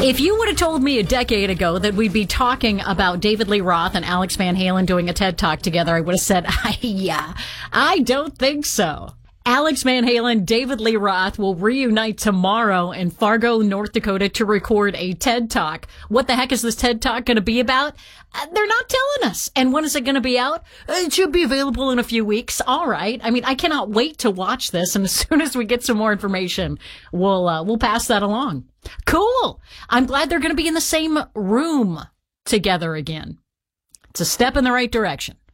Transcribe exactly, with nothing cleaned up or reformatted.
If you would have told me a decade ago that we'd be talking about David Lee Roth and Alex Van Halen doing a TED Talk together, I would have said, yeah, I don't think so. Alex Van Halen, David Lee Roth will reunite tomorrow in Fargo, North Dakota to record a TED Talk. What the heck is this TED Talk going to be about? Uh, they're not telling us. And when is it going to be out? Uh, it should be available in a few weeks. All right. I mean, I cannot wait to watch this. And as soon as we get some more information, we'll, uh, we'll pass that along. Cool. I'm glad they're going to be in the same room together again. It's a step in the right direction.